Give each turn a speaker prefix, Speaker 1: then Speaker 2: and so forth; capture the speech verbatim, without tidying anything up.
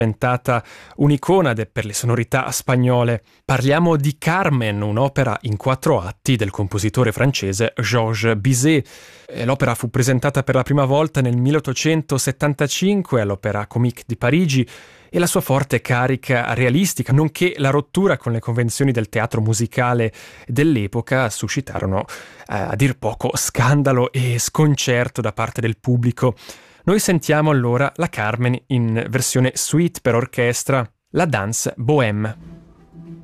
Speaker 1: diventata un'icona de- per le sonorità spagnole. Parliamo di Carmen, un'opera in quattro atti del compositore francese Georges Bizet. E l'opera fu presentata per la prima volta nel milleottocentosettantacinque all'Opéra Comique di Parigi e la sua forte carica realistica, nonché la rottura con le convenzioni del teatro musicale dell'epoca, suscitarono eh, a dir poco scandalo e sconcerto da parte del pubblico. Noi sentiamo allora la Carmen in versione suite per orchestra, la Danse Bohème.